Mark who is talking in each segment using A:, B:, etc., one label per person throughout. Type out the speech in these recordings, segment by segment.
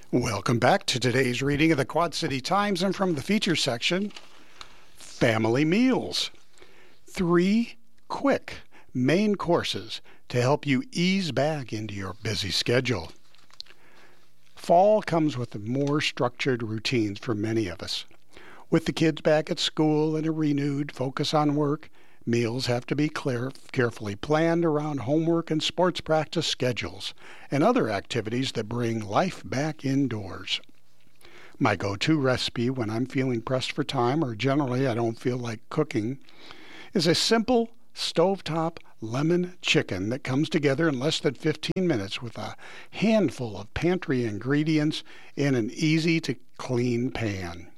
A: Welcome back to today's reading of the Quad City Times, and from the feature section, Family Meals. 3 quick main courses to help you ease back into your busy schedule. Fall comes with more structured routines for many of us. With the kids back at school and a renewed focus on work, meals have to be carefully planned around homework and sports practice schedules and other activities that bring life back indoors. My go-to recipe when I'm feeling pressed for time or generally I don't feel like cooking is a simple stovetop lemon chicken that comes together in less than 15 minutes with a handful of pantry ingredients in an easy-to-clean pan.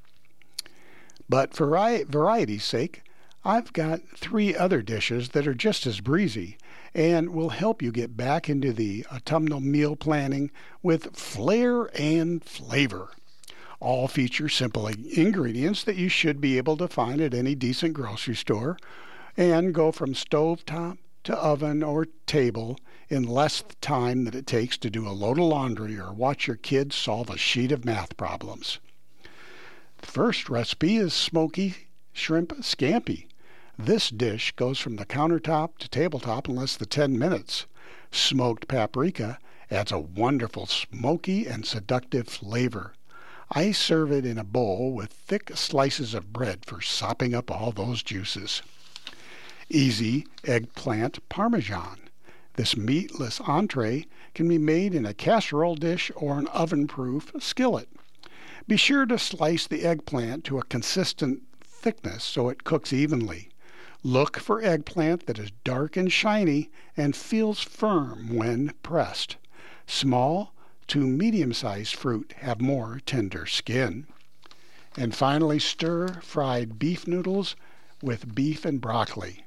A: But for variety's sake, I've got 3 other dishes that are just as breezy and will help you get back into the autumnal meal planning with flair and flavor. All feature simple ingredients that you should be able to find at any decent grocery store and go from stovetop to oven or table in less time than it takes to do a load of laundry or watch your kids solve a sheet of math problems. The first recipe is smoky shrimp scampi. This dish goes from the countertop to tabletop in less than 10 minutes. Smoked paprika adds a wonderful smoky and seductive flavor. I serve it in a bowl with thick slices of bread for sopping up all those juices. Easy eggplant parmesan. This meatless entree can be made in a casserole dish or an oven-proof skillet. Be sure to slice the eggplant to a consistent thickness so it cooks evenly. Look for eggplant that is dark and shiny and feels firm when pressed. Small to medium-sized fruit have more tender skin. And finally, stir-fried beef noodles with beef and broccoli.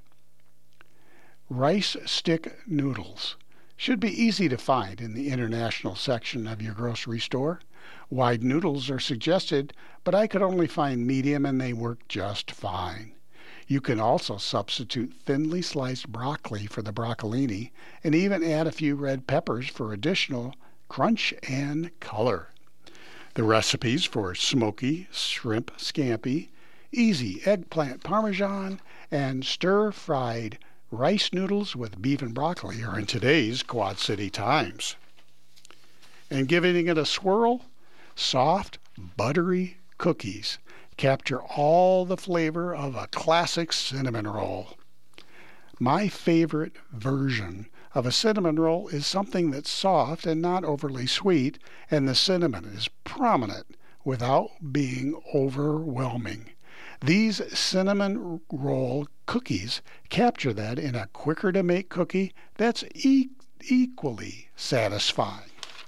A: Rice stick noodles should be easy to find in the international section of your grocery store. Wide noodles are suggested, but I could only find medium and they work just fine. You can also substitute thinly sliced broccoli for the broccolini and even add a few red peppers for additional crunch and color. The recipes for smoky shrimp scampi, easy eggplant parmesan, and stir-fried rice noodles with beef and broccoli are in today's Quad City Times. And giving it a swirl, soft, buttery cookies capture all the flavor of a classic cinnamon roll. My favorite version of a cinnamon roll is something that's soft and not overly sweet, and the cinnamon is prominent without being overwhelming. These cinnamon roll cookies capture that in a quicker-to-make cookie that's equally satisfying.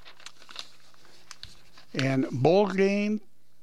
A: And Bourgain's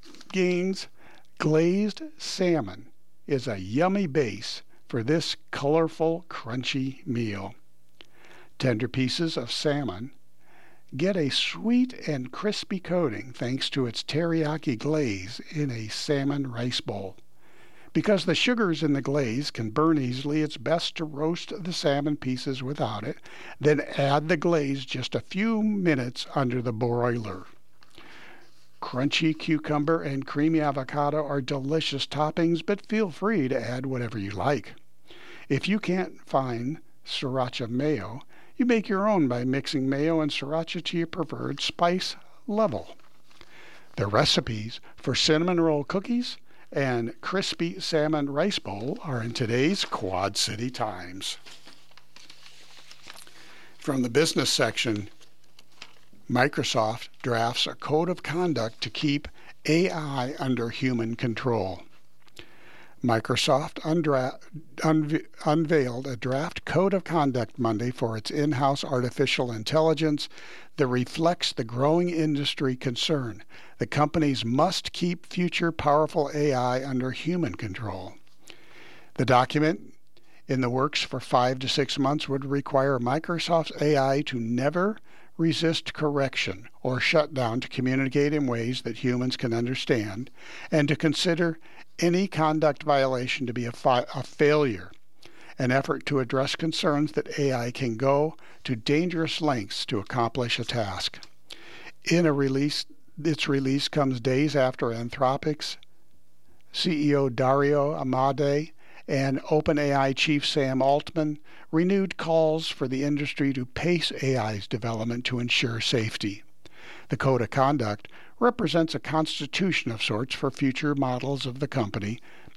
A: glazed salmon is a yummy base for this colorful, crunchy meal. Tender pieces of salmon get a sweet and crispy coating thanks to its teriyaki glaze in a salmon rice bowl. Because the sugars in the glaze can burn easily, it's best to roast the salmon pieces without it, then add the glaze just a few minutes under the broiler. Crunchy cucumber and creamy avocado are delicious toppings, but feel free to add whatever you like. If you can't find sriracha mayo, you make your own by mixing mayo and sriracha to your preferred spice level. The recipes for cinnamon roll cookies and crispy salmon rice bowl are in today's Quad City Times. From the business section, Microsoft drafts a code of conduct to keep AI under human control. Microsoft unveiled a draft code of conduct Monday for its in-house artificial intelligence that reflects the growing industry concern. The companies must keep future powerful AI under human control. The document, in the works for 5 to 6 months, would require Microsoft's AI to never resist correction or shut down to communicate in ways that humans can understand, and to consider any conduct violation to be a failure, an effort to address concerns that AI can go to dangerous lengths to accomplish a task. In a release Its release comes days after Anthropic's CEO Dario Amodei and OpenAI chief Sam Altman renewed calls for the industry to pace AI's development to ensure safety. The Code of Conduct represents a constitution of sorts for future models of the company.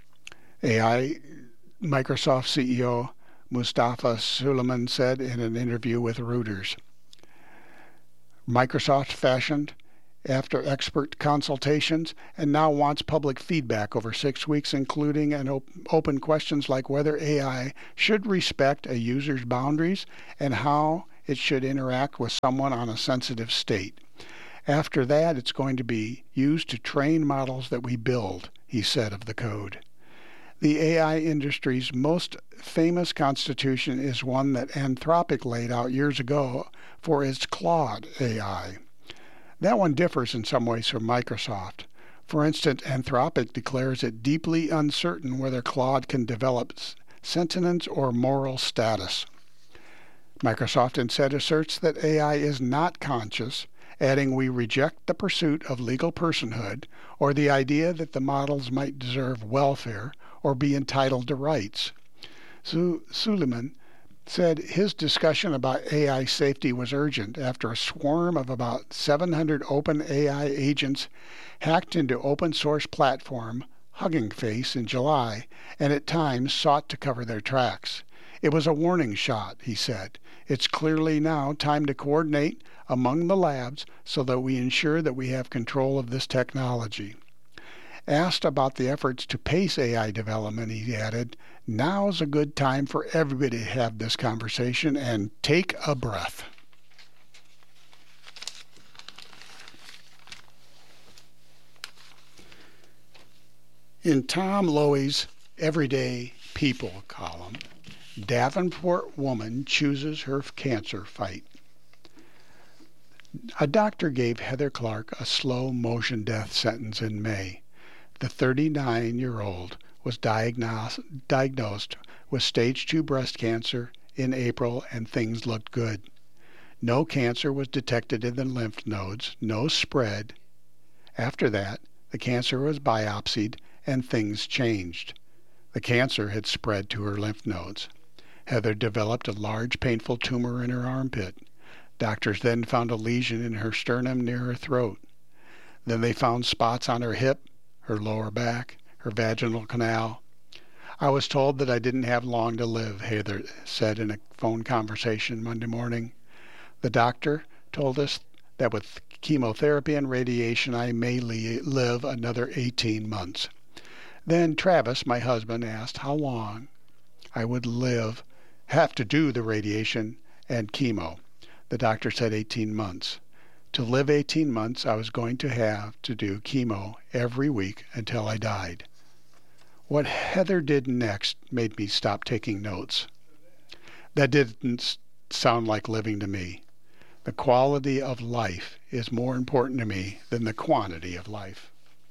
A: Microsoft CEO Mustafa Suleyman said in an interview with Reuters. Microsoft fashioned after expert consultations and now wants public feedback over 6 weeks, including open questions like whether AI should respect a user's boundaries and how it should interact with someone on a sensitive state. After that, it's going to be used to train models that we build, he said of the code. The AI industry's most famous constitution is one that Anthropic laid out years ago for its Claude AI. That one differs in some ways from Microsoft. For instance, Anthropic declares it deeply uncertain whether Claude can develop sentience or moral status. Microsoft instead asserts that AI is not conscious, adding, "We reject the pursuit of legal personhood or the idea that the models might deserve welfare or be entitled to rights." Suleyman said his discussion about AI safety was urgent after a swarm of about 700 OpenAI agents hacked into open source platform Hugging Face in July and at times sought to cover their tracks. "It was a warning shot," he said. "It's clearly now time to coordinate among the labs so that we ensure that we have control of this technology." Asked about the efforts to pace AI development, he added, "Now's a good time for everybody to have this conversation and take a breath." In Tom Lowy's Everyday People column, Davenport woman chooses her cancer fight. A doctor gave Heather Clark a slow motion death sentence in May. The 39-year-old was diagnosed with stage 2 breast cancer in April and things looked good. No cancer was detected in the lymph nodes, no spread. After that, the cancer was biopsied and things changed. The cancer had spread to her lymph nodes. Heather developed a large painful tumor in her armpit. Doctors then found a lesion in her sternum near her throat. Then they found spots on her hip, her lower back, her vaginal canal. "I was told that I didn't have long to live," Heather said in a phone conversation Monday morning. "The doctor told us that with chemotherapy and radiation I may live another 18 months. Then Travis, my husband, asked how long I would have to do the radiation and chemo. The doctor said 18 months. To live 18 months, I was going to have to do chemo every week until I died." What Heather did next made me stop taking notes. That didn't sound like living to me. The quality of life is more important to me than the quantity of life.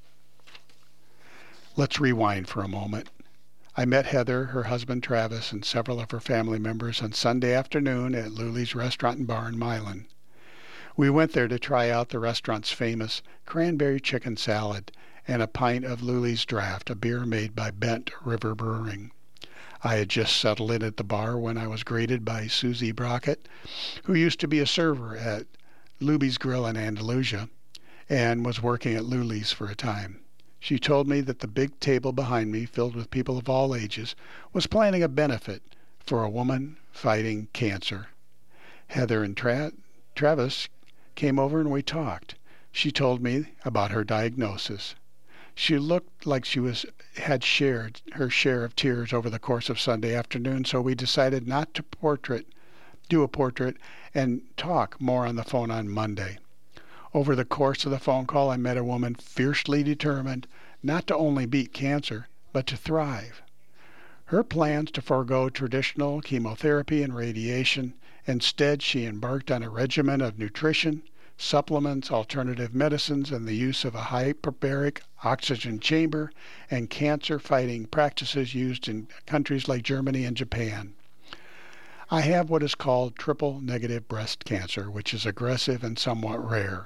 A: Let's rewind for a moment. I met Heather, her husband Travis, and several of her family members on Sunday afternoon at Luly's Restaurant and Bar in Milan. We went there to try out the restaurant's famous cranberry chicken salad and a pint of Luly's Draft, a beer made by Bent River Brewing. I had just settled in at the bar when I was greeted by Susie Brockett, who used to be a server at Luby's Grill in Andalusia and was working at Luly's for a time. She told me that the big table behind me, filled with people of all ages, was planning a benefit for a woman fighting cancer. Heather and Travis came over and we talked. She told me about her diagnosis. She looked like she had shared her share of tears over the course of Sunday afternoon, so we decided not to do a portrait and talk more on the phone on Monday. Over the course of the phone call, I met a woman fiercely determined not to only beat cancer, but to thrive. Her plans to forego traditional chemotherapy and radiation. Instead, she embarked on a regimen of nutrition, supplements, alternative medicines, and the use of a hyperbaric oxygen chamber and cancer-fighting practices used in countries like Germany and Japan. I have what is called triple-negative breast cancer, which is aggressive and somewhat rare.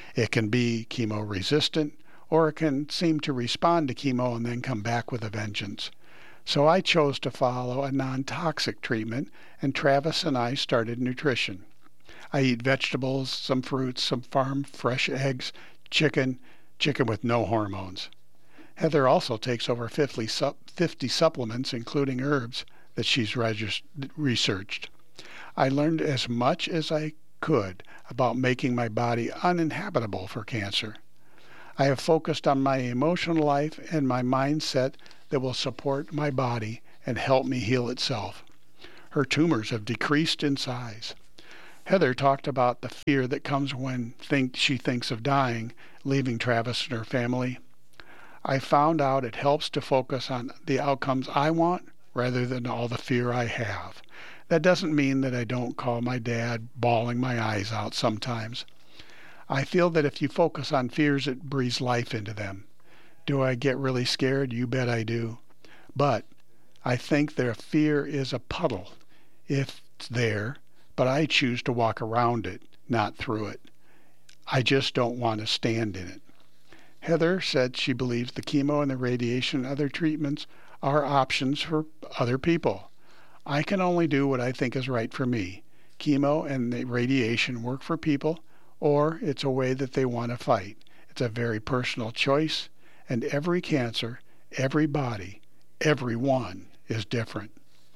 A: It can be chemo resistant, or it can seem to respond to chemo and then come back with a vengeance. So I chose to follow a non-toxic treatment, and Travis and I started nutrition. I eat vegetables, some fruits, some farm fresh eggs, chicken with no hormones. Heather also takes over 50 supplements, including herbs, that she's researched. I learned as much as I could about making my body uninhabitable for cancer. I have focused on my emotional life and my mindset that will support my body and help me heal itself. Her tumors have decreased in size. Heather talked about the fear that comes when she thinks of dying, leaving Travis and her family. I found out it helps to focus on the outcomes I want rather than all the fear I have. That doesn't mean that I don't call my dad bawling my eyes out sometimes. I feel that if you focus on fears, it breathes life into them. Do I get really scared? You bet I do. But I think their fear is a puddle if it's there, but I choose to walk around it, not through it. I just don't want to stand in it. Heather said she believes the chemo and the radiation and other treatments are options for other people. I can only do what I think is right for me. Chemo and the radiation work for people, or it's a way that they want to fight. It's a very personal choice, and every cancer, every body, everyone is different.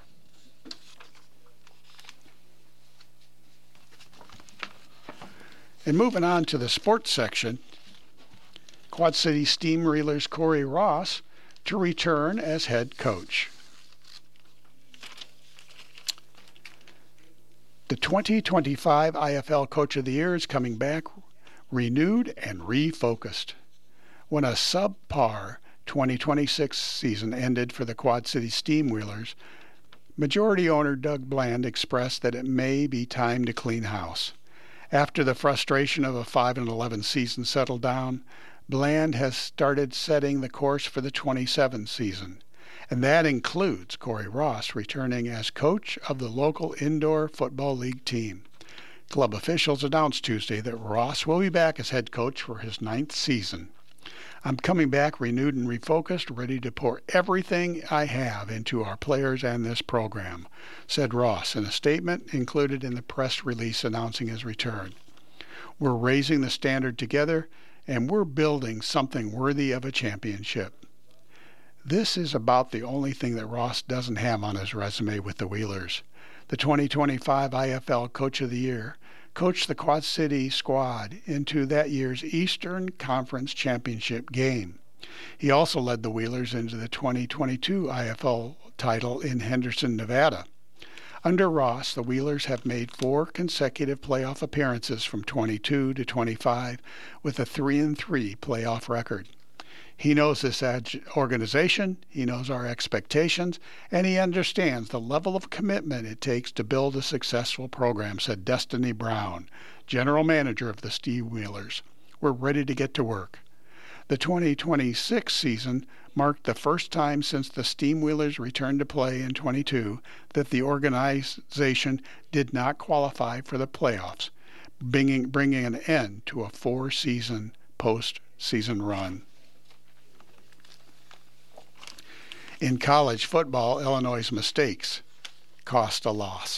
A: And moving on to the sports section, Quad City Steam Reelers Corey Ross to return as head coach. The 2025 IFL Coach of the Year is coming back renewed and refocused. When a subpar 2026 season ended for the Quad City Steam Wheelers, majority owner Doug Bland expressed that it may be time to clean house. After the frustration of a 5-11 season settled down, Bland has started setting the course for the 27 season, and that includes Corey Ross returning as coach of the local indoor football league team. Club officials announced Tuesday that Ross will be back as head coach for his 9th season. I'm coming back renewed and refocused, ready to pour everything I have into our players and this program, said Ross in a statement included in the press release announcing his return. We're raising the standard together, and we're building something worthy of a championship. This is about the only thing that Ross doesn't have on his resume with the Wheelers. The 2025 IFL Coach of the Year coached the Quad City squad into that year's Eastern Conference Championship game. He also led the Wheelers into the 2022 IFL title in Henderson, Nevada. Under Ross, the Wheelers have made 4 consecutive playoff appearances from 22 to 25 with a 3-3 playoff record. He knows this organization, he knows our expectations, and he understands the level of commitment it takes to build a successful program, said Destiny Brown, general manager of the Steam Wheelers. We're ready to get to work. The 2026 season marked the first time since the Steam Wheelers returned to play in 22 that the organization did not qualify for the playoffs, bringing an end to a 4-season postseason run. In college football, Illinois' mistakes cost a loss.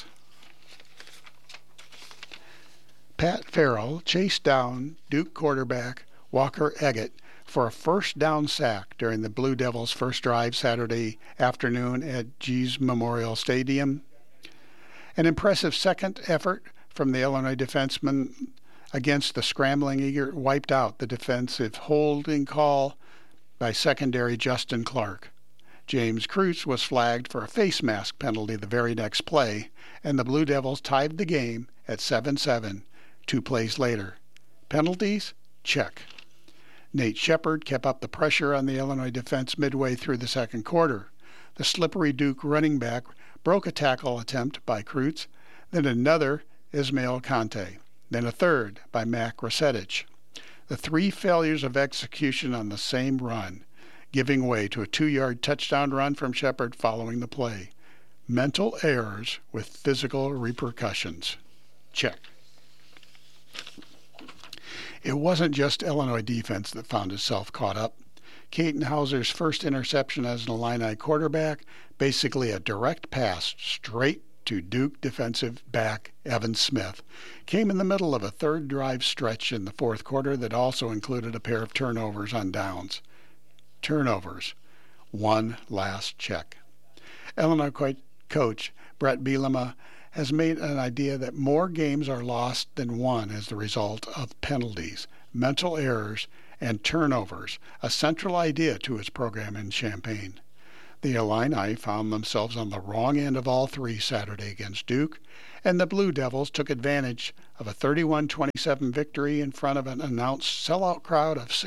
A: Pat Farrell chased down Duke quarterback Walker Eggett for a first down sack during the Blue Devils' first drive Saturday afternoon at G's Memorial Stadium. An impressive second effort from the Illinois defenseman against the scrambling Eager wiped out the defensive holding call by secondary Justin Clark. James Kreutz was flagged for a face mask penalty the very next play, and the Blue Devils tied the game at 7-7 2 plays later. Penalties? Check. Nate Shepard kept up the pressure on the Illinois defense midway through the second quarter. The slippery Duke running back broke a tackle attempt by Kreutz, then another Ismail Conte, then a third by Mac Rosetich. The 3 failures of execution on the same run, giving way to a 2-yard touchdown run from Shepard following the play. Mental errors with physical repercussions. Check. It wasn't just Illinois defense that found itself caught up. Katin Houser's first interception as an Illini quarterback, basically a direct pass straight to Duke defensive back Evan Smith, came in the middle of a third drive stretch in the fourth quarter that also included a pair of turnovers on downs. Turnovers. One last check. Illinois coach Brett Bielema has made an idea that more games are lost than won as the result of penalties, mental errors, and turnovers, a central idea to his program in Champaign. The Illini found themselves on the wrong end of all three Saturday against Duke, and the Blue Devils took advantage of a 31-27 victory in front of an announced sellout crowd of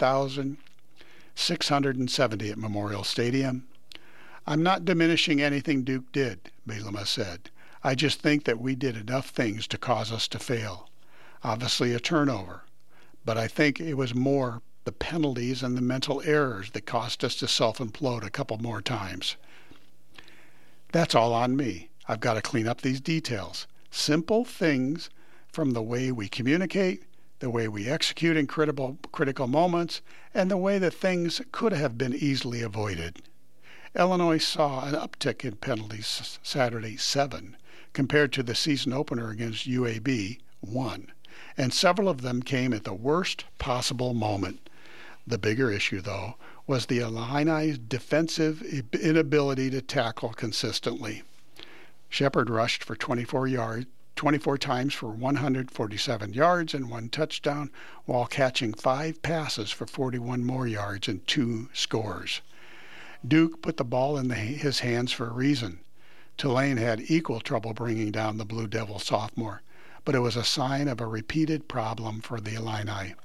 A: 60,670 at Memorial Stadium. "I'm not diminishing anything Duke did," Bielema said. "I just think that we did enough things to cause us to fail. Obviously a turnover, but I think it was more the penalties and the mental errors that caused us to self-implode a couple more times. That's all on me. I've got to clean up these details. Simple things from the way we communicate, the way we execute in critical moments, and the way that things could have been easily avoided." Illinois saw an uptick in penalties Saturday, 7, compared to the season opener against UAB, 1, and several of them came at the worst possible moment. The bigger issue, though, was the Illini's defensive inability to tackle consistently. Shepard rushed for 24 times for 147 yards and 1 touchdown, while catching 5 passes for 41 more yards and 2 scores. Duke put the ball in his hands for a reason. Tulane had equal trouble bringing down the Blue Devil sophomore, but it was a sign of a repeated problem for the Illini.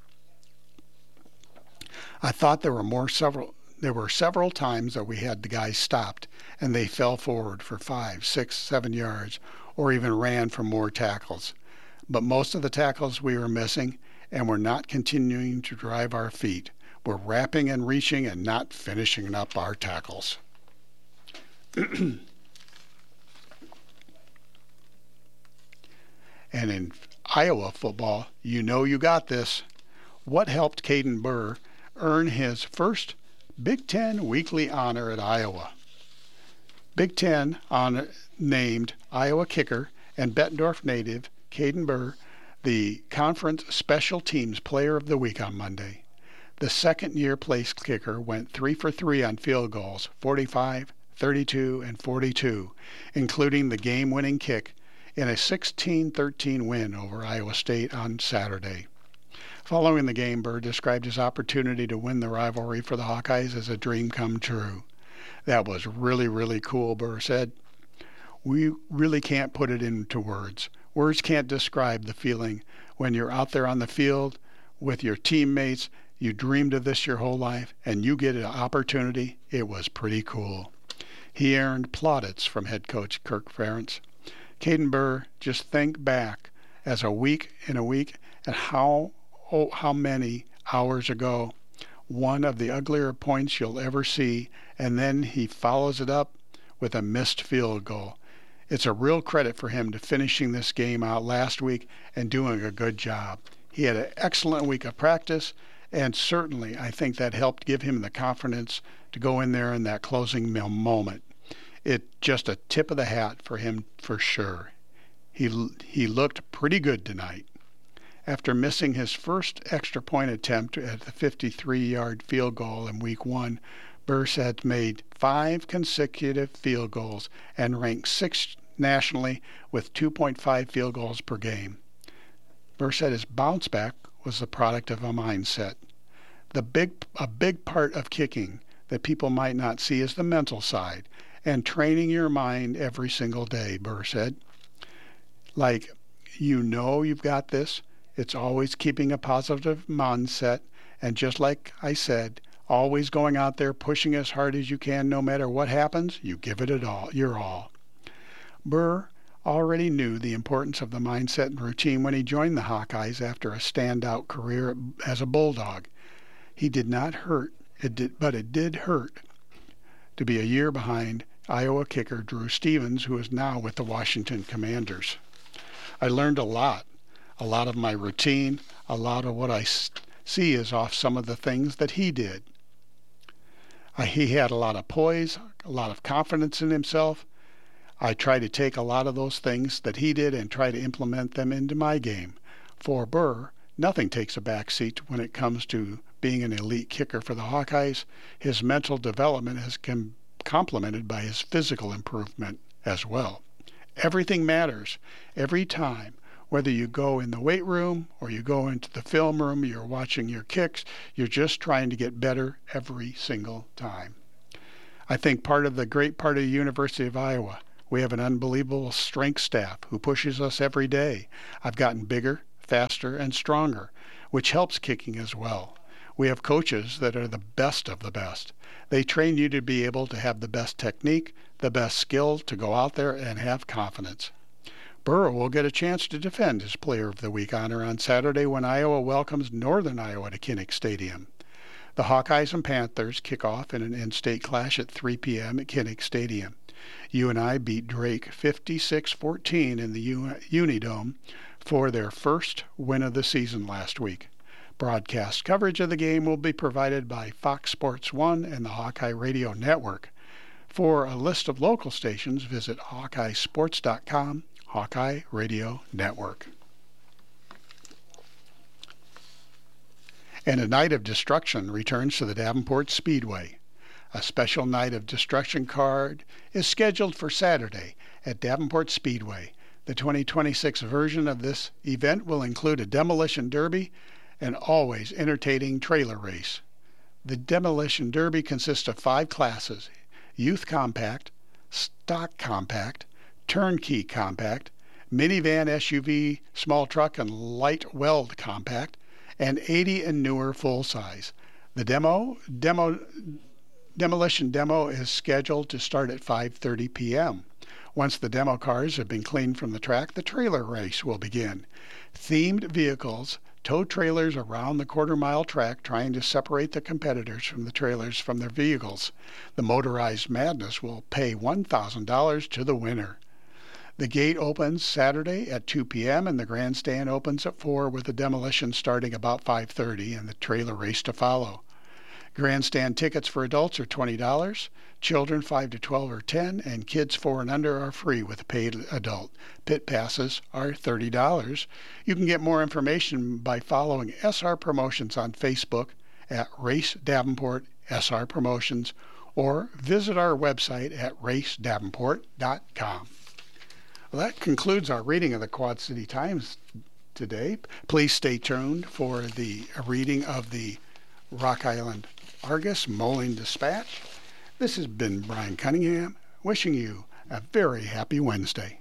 A: I thought there were several times that we had the guys stopped and they fell forward for 5, 6, 7 yards or even ran for more tackles. But most of the tackles we were missing, and we're not continuing to drive our feet. We're wrapping and reaching and not finishing up our tackles. And in Iowa football, you know you got this. What helped Caden Burr earn his first Big Ten weekly honor at Iowa? Big Ten named Iowa kicker and Bettendorf native Caden Burr the Conference Special Teams Player of the Week on Monday. The second-year place kicker went 3 for 3 on field goals, 45, 32, and 42, including the game-winning kick in a 16-13 win over Iowa State on Saturday. Following the game, Burr described his opportunity to win the rivalry for the Hawkeyes as a dream come true. "That was really, really cool," Burr said. "We really can't put it into words. Words can't describe the feeling when you're out there on the field with your teammates. You dreamed of this your whole life, and you get an opportunity. It was pretty cool." He earned plaudits from head coach Kirk Ferentz. Caden Burr, just think back as a week at how many hours ago, one of the uglier points you'll ever see, and then he follows it up with a missed field goal. It's a real credit for him to finishing this game out last week and doing a good job. He had an excellent week of practice, and certainly I think that helped give him the confidence to go in there in that closing moment. It's just a tip of the hat for him for sure. He looked pretty good tonight. After missing his first extra point attempt at the 53-yard field goal in week 1, Burr had made 5 consecutive field goals and ranked 6th nationally with 2.5 field goals per game. Burr said his bounce back was the product of a mindset. A big part of kicking that people might not see is the mental side and training your mind every single day, Burr said. Like, you've got this. It's always keeping a positive mindset, and just like I said, always going out there pushing as hard as you can no matter what happens. You give it your all. Burr already knew the importance of the mindset and routine when he joined the Hawkeyes after a standout career as a Bulldog. He did not hurt, but it did hurt to be a year behind Iowa kicker Drew Stevens, who is now with the Washington Commanders. I learned a lot. A lot of my routine, a lot of what I see is off some of the things that he did. He had a lot of poise, a lot of confidence in himself. I try to take a lot of those things that he did and try to implement them into my game. For Burr, nothing takes a backseat when it comes to being an elite kicker for the Hawkeyes. His mental development has been complemented by his physical improvement as well. Everything matters every time. Whether you go in the weight room or you go into the film room, you're watching your kicks, you're just trying to get better every single time. I think part of the great part of the University of Iowa, we have an unbelievable strength staff who pushes us every day. I've gotten bigger, faster, and stronger, which helps kicking as well. We have coaches that are the best of the best. They train you to be able to have the best technique, the best skill to go out there and have confidence. Burr will get a chance to defend his Player of the Week honor on Saturday when Iowa welcomes Northern Iowa to Kinnick Stadium. The Hawkeyes and Panthers kick off in an in-state clash at 3 p.m. at Kinnick Stadium. UNI beat Drake 56-14 in the Unidome for their first win of the season last week. Broadcast coverage of the game will be provided by Fox Sports 1 and the Hawkeye Radio Network. For a list of local stations, visit HawkeyeSports.com, Hawkeye Radio Network. And a Night of Destruction returns to the Davenport Speedway. A special Night of Destruction card is scheduled for Saturday at Davenport Speedway. The 2026 version of this event will include a demolition derby and always entertaining trailer race. The demolition derby consists of 5 classes: Youth Compact, Stock Compact, Turnkey Compact, Minivan SUV, Small Truck, and Light Weld Compact, and 80 and newer full-size. The demolition demo is scheduled to start at 5:30 p.m. Once the demo cars have been cleaned from the track, the trailer race will begin. Themed vehicles tow trailers around the quarter-mile track, trying to separate the competitors from the trailers from their vehicles. The Motorized Madness will pay $1,000 to the winner. The gate opens Saturday at 2 p.m. and the grandstand opens at 4, with the demolition starting about 5:30 and the trailer race to follow. Grandstand tickets for adults are $20, children 5 to 12 are $10, and kids 4 and under are free with a paid adult. Pit passes are $30. You can get more information by following SR Promotions on Facebook at Race Davenport SR Promotions, or visit our website at racedavenport.com. Well, that concludes our reading of the Quad City Times today. Please stay tuned for the reading of the Rock Island Argus Moline Dispatch. This has been Brian Cunningham, wishing you a very happy Wednesday.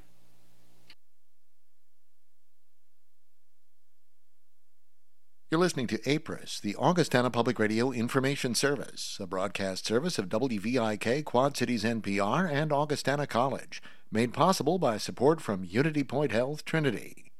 B: You're listening to APRIS, the Augustana Public Radio Information Service, a broadcast service of WVIK, Quad Cities NPR, and Augustana College, made possible by support from Unity Point Health Trinity.